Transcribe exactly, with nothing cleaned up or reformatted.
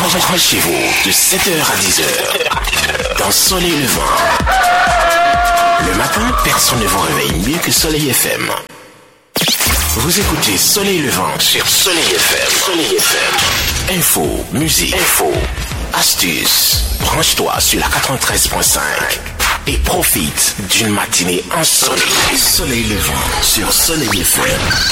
Branchez-vous de sept heures à dix heures dans Soleil Levant. Le matin, personne ne vous réveille mieux que Soleil F M. Vous écoutez Soleil Levant sur Soleil F M. Soleil F M. Info, musique, info, astuces. Branche-toi sur la quatre-vingt-treize point cinq et profite d'une matinée ensoleillée. Soleil Levant sur Soleil F M.